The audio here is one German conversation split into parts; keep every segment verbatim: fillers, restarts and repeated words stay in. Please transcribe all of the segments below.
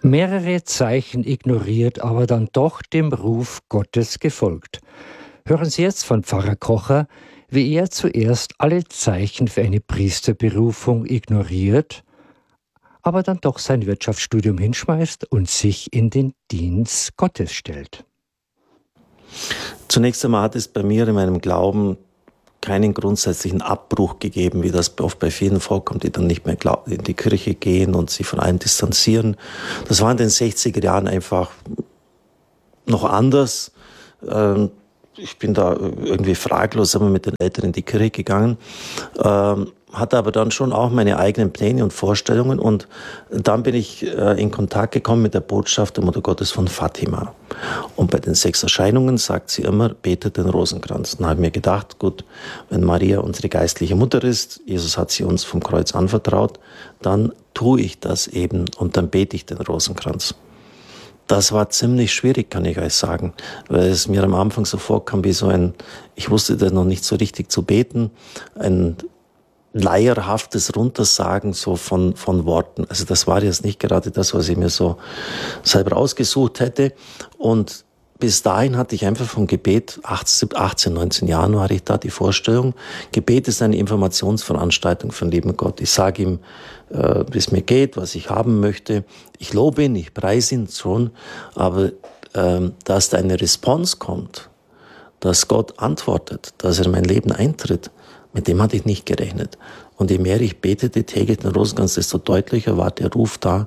Mehrere Zeichen ignoriert, aber dann doch dem Ruf Gottes gefolgt. Hören Sie jetzt von Pfarrer Kocher, wie er zuerst alle Zeichen für eine Priesterberufung ignoriert, aber dann doch sein Wirtschaftsstudium hinschmeißt und sich in den Dienst Gottes stellt. Zunächst einmal hat es bei mir in meinem Glauben keinen grundsätzlichen Abbruch gegeben, wie das oft bei vielen vorkommt, die dann nicht mehr in die Kirche gehen und sich von allem distanzieren. Das war in den sechziger Jahren einfach noch anders. Ich bin da irgendwie fraglos immer mit den Eltern in die Kirche gegangen, hatte aber dann schon auch meine eigenen Pläne und Vorstellungen, und dann bin ich in Kontakt gekommen mit der Botschaft der Mutter Gottes von Fatima. Und bei den sechs Erscheinungen sagt sie immer, betet den Rosenkranz. Dann habe ich mir gedacht, gut, wenn Maria unsere geistliche Mutter ist, Jesus hat sie uns vom Kreuz anvertraut, dann tue ich das eben und dann bete ich den Rosenkranz. Das war ziemlich schwierig, kann ich euch sagen, weil es mir am Anfang so vorkam wie so ein, ich wusste das noch nicht so richtig zu beten, ein leierhaftes Runtersagen so von, von Worten. Also das war jetzt nicht gerade das, was ich mir so selber ausgesucht hätte. Und bis dahin hatte ich einfach vom Gebet, achtzehn, neunzehn Jahren war ich da, die Vorstellung, Gebet ist eine Informationsveranstaltung von lieben Gott. Ich sage ihm, äh, wie es mir geht, was ich haben möchte. Ich lobe ihn, ich preise ihn schon, aber ähm, dass da eine Response kommt, dass Gott antwortet, dass er in mein Leben eintritt, mit dem hatte ich nicht gerechnet. Und je mehr ich betete täglich den Rosenkranz, desto deutlicher war der Ruf da,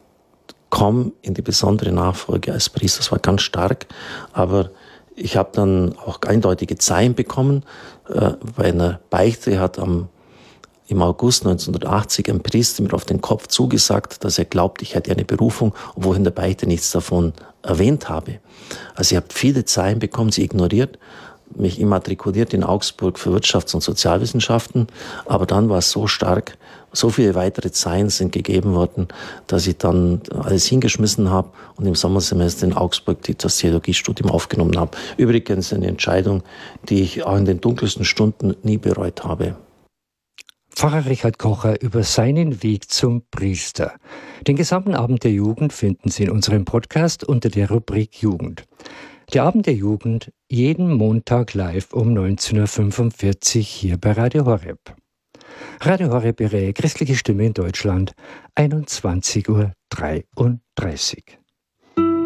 komm in die besondere Nachfolge als Priester. Das war ganz stark, aber ich habe dann auch eindeutige Zeichen bekommen. Äh, bei einer Beichte hat am, im August neunzehnhundertachtzig ein Priester mir auf den Kopf zugesagt, dass er glaubt, ich hätte eine Berufung, obwohl ich in der Beichte nichts davon erwähnt habe. Also ich habe viele Zeichen bekommen, sie ignoriert, mich immatrikuliert in Augsburg für Wirtschafts- und Sozialwissenschaften, aber dann war es so stark, so viele weitere Zeichen sind gegeben worden, dass ich dann alles hingeschmissen habe und im Sommersemester in Augsburg das Theologiestudium aufgenommen habe. Übrigens eine Entscheidung, die ich auch in den dunkelsten Stunden nie bereut habe. Pfarrer Richard Kocher über seinen Weg zum Priester. Den gesamten Abend der Jugend finden Sie in unserem Podcast unter der Rubrik Jugend. Der Abend der Jugend jeden Montag live um neunzehn Uhr fünfundvierzig hier bei Radio Horeb. Radio Horeb, Ihre christliche Stimme in Deutschland, einundzwanzig Uhr dreiunddreißig.